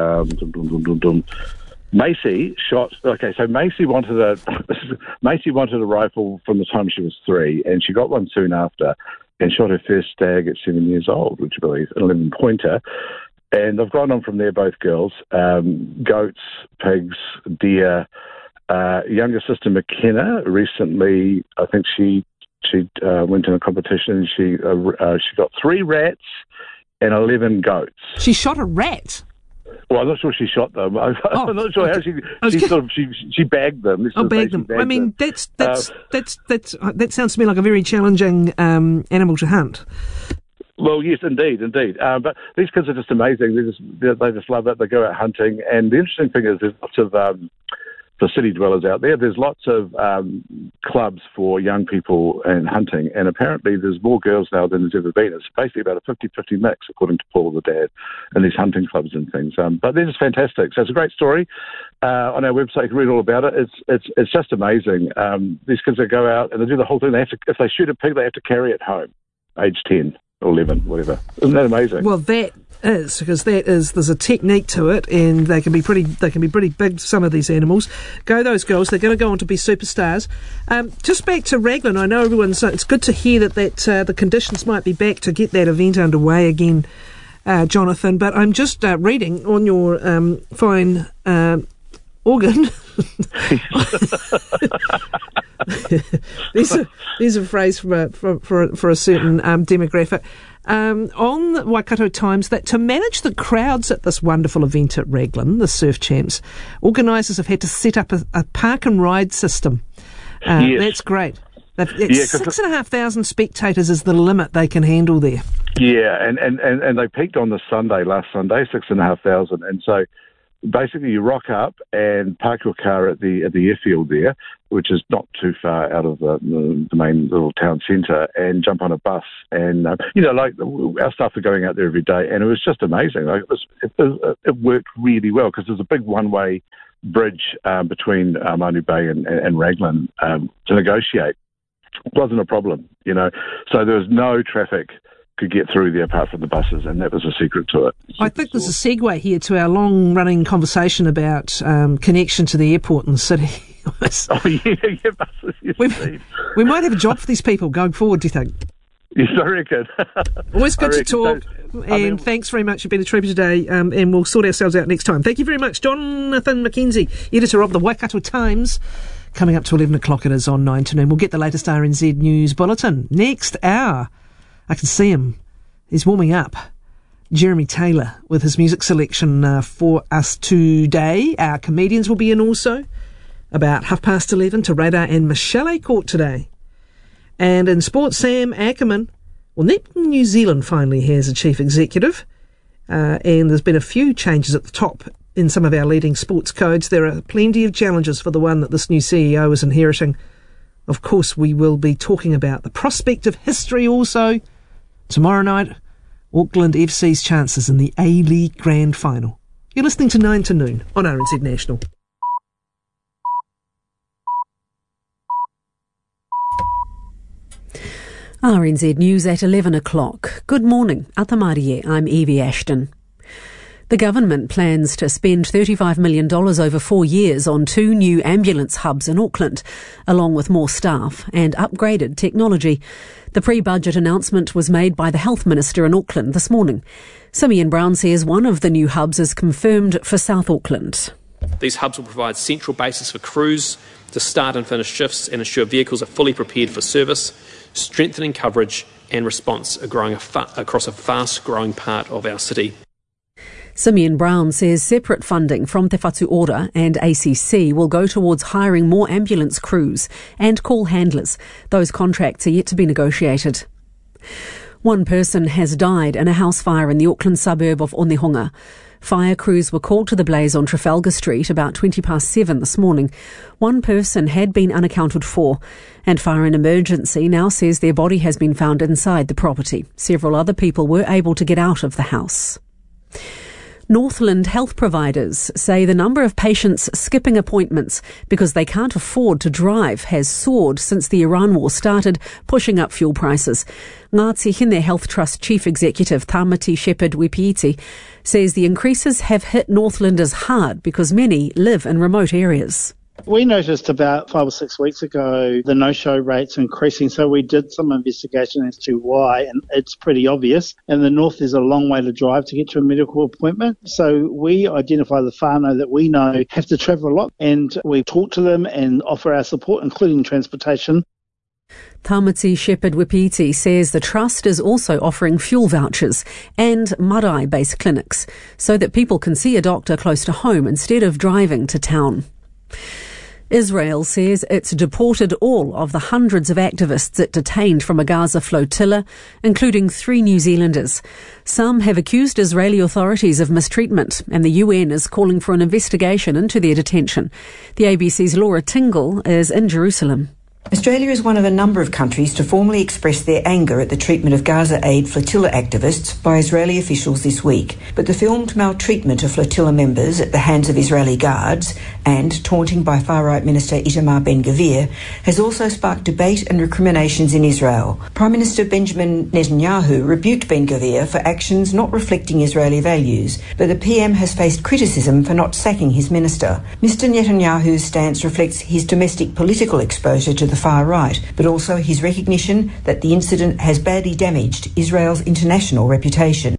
Macy shot. Okay, so Macy wanted a rifle from the time she was 3, and she got one soon after, and shot her first stag at 7 years old, would you believe, an 11-pointer. And they've gone on from there, both girls. Goats, pigs, deer. Younger sister McKenna recently, I think she went in a competition. And she got 3 rats and 11 goats. She shot a rat. Well, I'm not sure she shot them. I'm not sure how she bagged them. Bagged them. I mean, that sounds to me like a very challenging animal to hunt. Well, yes, indeed. But these kids are just amazing. They just love it. They go out hunting, and the interesting thing is there's lots of for city dwellers out there. There's lots of clubs for young people and hunting, and apparently there's more girls now than there's ever been. It's basically about a 50-50 mix, according to Paul, the dad, and these hunting clubs and things. But they're just fantastic. So it's a great story. On our website, you can read all about it. It's just amazing. These kids that go out and they do the whole thing. If they shoot a pig, they have to carry it home, age 10 or 11, whatever. Isn't that amazing? Well, that is, because there's a technique to it, and they can be pretty big, some of these animals. Go those girls, they're going to go on to be superstars. Just back to Raglan, I know it's good to hear that the conditions might be back to get that event underway again, Jonathan, but I'm just reading on your fine organ There's a phrase for a certain demographic. On the Waikato Times, that to manage the crowds at this wonderful event at Raglan, the Surf Champs, organisers have had to set up a park and ride system. Yes. That's great. 6,500 spectators is the limit they can handle there. Yeah, and they peaked on the last Sunday, 6,500. And so basically you rock up and park your car at the airfield there, which is not too far out of the main little town centre, and jump on a bus. And, our staff are going out there every day, and it was just amazing. Like, it worked really well because there's a big one-way bridge between Manu Bay and Raglan to negotiate. It wasn't a problem, So there was no traffic could get through there apart from the buses, and that was a secret to it. I think there's a segue here to our long-running conversation about connection to the airport and the city. Buses. We might have a job for these people going forward, do you think? Yes, I reckon. Always good to talk, and thanks very much for being a trooper today, and we'll sort ourselves out next time. Thank you very much, Jonathan McKenzie, editor of the Waikato Times. Coming up to 11 o'clock it is on 9 to noon. We'll get the latest RNZ News Bulletin next hour. I can see him. He's warming up. Jeremy Taylor with his music selection for us today. Our comedians will be in also. About 11:30 to Radar and Michelle Court today. And in sports, Sam Ackerman. Well, Netball New Zealand finally has a chief executive. And there's been a few changes at the top in some of our leading sports codes. There are plenty of challenges for the one that this new CEO is inheriting. Of course, we will be talking about the prospect of history also. Tomorrow night, Auckland FC's chances in the A-League Grand Final. You're listening to 9 to noon on RNZ National. RNZ News at 11 o'clock. Good morning. Atamarie, I'm Evie Ashton. The government plans to spend $35 million over 4 years on 2 new ambulance hubs in Auckland, along with more staff and upgraded technology. The pre-budget announcement was made by the Health Minister in Auckland this morning. Simeon Brown says one of the new hubs is confirmed for South Auckland. These hubs will provide central bases for crews to start and finish shifts and ensure vehicles are fully prepared for service, strengthening coverage and response across a fast-growing part of our city. Simeon Brown says separate funding from Te Whatu Ora and ACC will go towards hiring more ambulance crews and call handlers. Those contracts are yet to be negotiated. One person has died in a house fire in the Auckland suburb of Onehunga. Fire crews were called to the blaze on Trafalgar Street about 7:20 this morning. One person had been unaccounted for, and Fire and Emergency now says their body has been found inside the property. Several other people were able to get out of the house. Northland health providers say the number of patients skipping appointments because they can't afford to drive has soared since the Iran war started, pushing up fuel prices. Ngāti Hine Health Trust Chief Executive Tamati Shepherd-Wipiti says the increases have hit Northlanders hard because many live in remote areas. We noticed about 5 or 6 weeks ago the no-show rates increasing, so we did some investigation as to why, and it's pretty obvious. In the north, there's a long way to drive to get to a medical appointment, so we identify the whānau that we know have to travel a lot, and we talk to them and offer our support, including transportation. Tamati Shepherd-Wipiti says the trust is also offering fuel vouchers and marae-based clinics so that people can see a doctor close to home instead of driving to town. Israel says it's deported all of the hundreds of activists it detained from a Gaza flotilla, including 3 New Zealanders. Some have accused Israeli authorities of mistreatment, and the UN is calling for an investigation into their detention. The ABC's Laura Tingle is in Jerusalem. Australia is one of a number of countries to formally express their anger at the treatment of Gaza Aid flotilla activists by Israeli officials this week. But the filmed maltreatment of flotilla members at the hands of Israeli guards and taunting by far-right Minister Itamar Ben-Gvir has also sparked debate and recriminations in Israel. Prime Minister Benjamin Netanyahu rebuked Ben-Gvir for actions not reflecting Israeli values, but the PM has faced criticism for not sacking his minister. Mr Netanyahu's stance reflects his domestic political exposure to the far right, but also his recognition that the incident has badly damaged Israel's international reputation.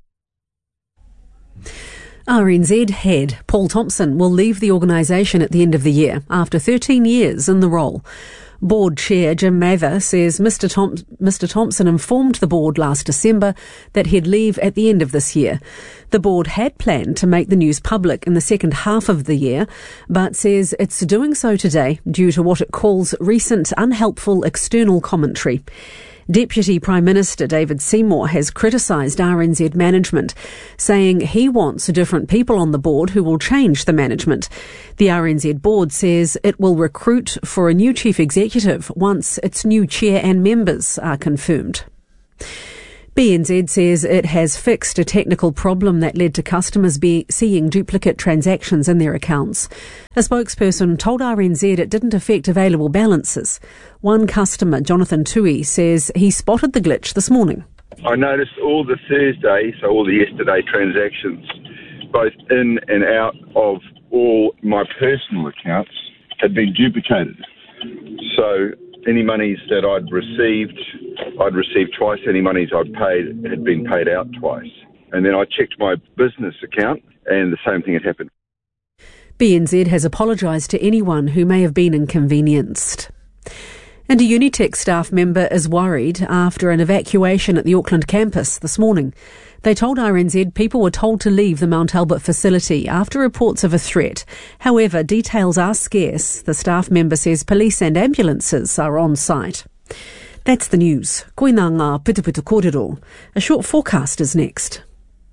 RNZ head Paul Thompson will leave the organisation at the end of the year after 13 years in the role. Board Chair Jim Mather says Mr Thompson informed the board last December that he'd leave at the end of this year. The board had planned to make the news public in the second half of the year, but says it's doing so today due to what it calls recent unhelpful external commentary. Deputy Prime Minister David Seymour has criticised RNZ management, saying he wants different people on the board who will change the management. The RNZ board says it will recruit for a new chief executive once its new chair and members are confirmed. BNZ says it has fixed a technical problem that led to customers seeing duplicate transactions in their accounts. A spokesperson told RNZ it didn't affect available balances. One customer, Jonathan Tui, says he spotted the glitch this morning. I noticed all the yesterday transactions, both in and out of all my personal accounts, had been duplicated. So any monies that I'd received twice. Any monies I'd paid had been paid out twice. And then I checked my business account and the same thing had happened. BNZ has apologised to anyone who may have been inconvenienced. And a Unitec staff member is worried after an evacuation at the Auckland campus this morning. They told RNZ people were told to leave the Mount Albert facility after reports of a threat. However, details are scarce. The staff member says police and ambulances are on site. That's the news. Koina ngā Pitupitu Kōrero. A short forecast is next.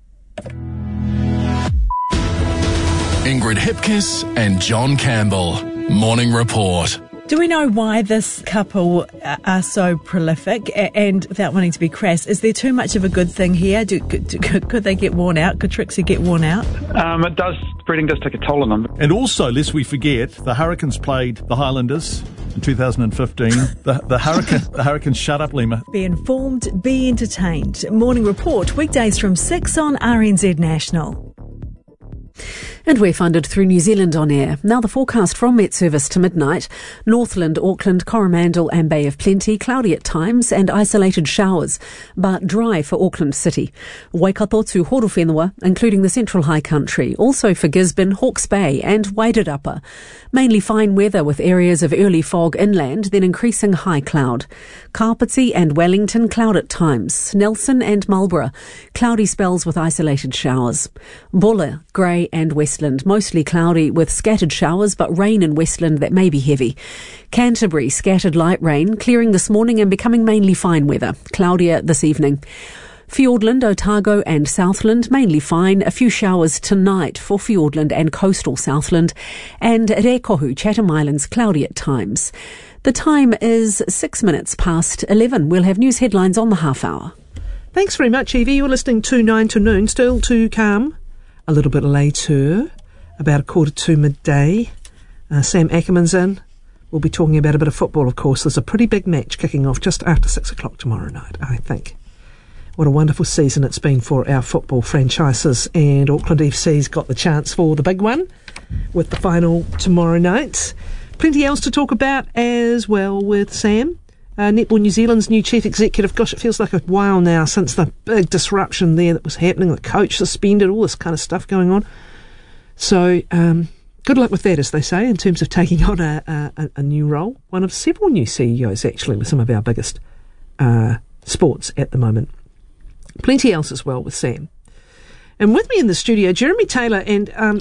Ingrid Hipkiss and John Campbell. Morning Report. Do we know why this couple are so prolific? And without wanting to be crass, is there too much of a good thing here? Could they get worn out? Could Trixie get worn out? It does. Breeding does take a toll on them. And also, lest we forget, the Hurricanes played the Highlanders in 2015. The Hurricanes shut up, Lima. Be informed, be entertained. Morning Report, weekdays from 6 on RNZ National. And we're funded through New Zealand On Air. Now the forecast from Met Service to midnight. Northland, Auckland, Coromandel and Bay of Plenty, cloudy at times and isolated showers, but dry for Auckland City. Waikato to Horowhenua, including the Central High Country. Also for Gisborne, Hawke's Bay and Wairarapa. Mainly fine weather with areas of early fog inland, then increasing high cloud. Kapiti and Wellington, cloud at times. Nelson and Marlborough, cloudy spells with isolated showers. Buller, grey and Westland, mostly cloudy with scattered showers, but rain in Westland that may be heavy. Canterbury, scattered light rain, clearing this morning and becoming mainly fine weather, cloudier this evening. Fiordland, Otago and Southland, mainly fine. A few showers tonight for Fiordland and coastal Southland. And Rekohu, Chatham Islands, cloudy at times. The time is 6 minutes past 11. We'll have news headlines on the half hour. Thanks very much, Evie. You're listening to 9 to noon. Still to come a little bit later, about 1:45 midday. Sam Ackerman's in. We'll be talking about a bit of football, of course. There's a pretty big match kicking off just after 6 o'clock tomorrow night, I think. What a wonderful season it's been for our football franchises, and Auckland FC's got the chance for the big one with the final tomorrow night. Plenty else to talk about as well with Sam. Netball New Zealand's new chief executive. Gosh, it feels like a while now since the big disruption there that was happening. The coach suspended, all this kind of stuff going on. So good luck with that, as they say, in terms of taking on a new role. One of several new CEOs, actually, with some of our biggest sports at the moment. Plenty else as well with Sam. And with me in the studio, Jeremy Taylor, and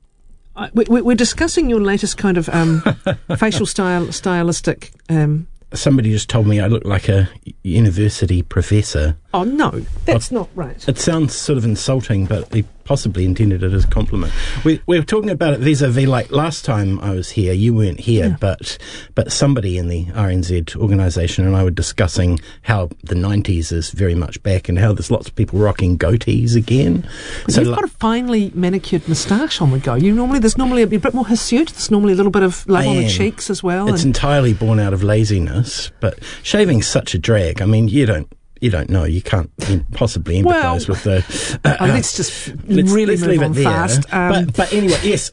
we're discussing your latest kind of facial stylistic... Somebody just told me I look like a university professor. Oh, no, that's not right. It sounds sort of insulting, but he possibly intended it as a compliment. We're talking about it vis-a-vis, like last time I was here, you weren't here, yeah. but somebody in the RNZ organisation and I were discussing how the 90s is very much back and how there's lots of people rocking goatees again. So you've got a finely manicured moustache on the go. There's normally a bit more hirsute. There's normally a little bit of love on the cheeks as well. It's entirely born out of laziness, but shaving's such a drag. I mean, you don't know. You can't possibly empathise with the... let's just really move on fast. But anyway, yes.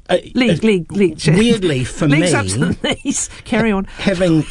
Weirdly, for legs me... up to the knees. Carry on. Having...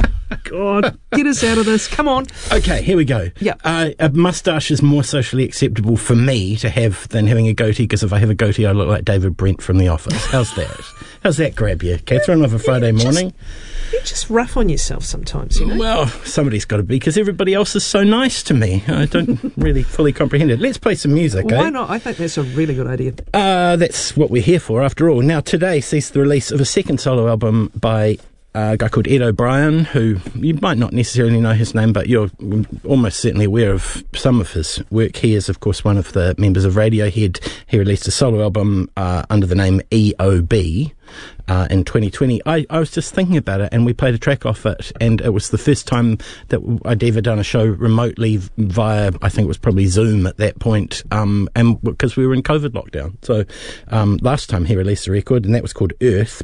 God, get us out of this. Come on. Okay, here we go. Yep. A moustache is more socially acceptable for me to have than having a goatee, because if I have a goatee, I look like David Brent from The Office. How's that? How's that grab you, Catherine, of a Friday morning? You're just rough on yourself sometimes, you know. Well, somebody's got to be, because everybody else is so nice to me. I don't really fully comprehend it. Let's play some music, Why not? I think that's a really good idea. That's what we're here for, after all. Now, today sees the release of a second solo album by a guy called Ed O'Brien, who you might not necessarily know his name, but you're almost certainly aware of some of his work. He is, of course, one of the members of Radiohead. He released a solo album under the name EOB in 2020. I was just thinking about it, and we played a track off it, and it was the first time that I'd ever done a show remotely via, I think it was probably Zoom at that point, and because we were in COVID lockdown. So last time he released a record, and that was called Earth.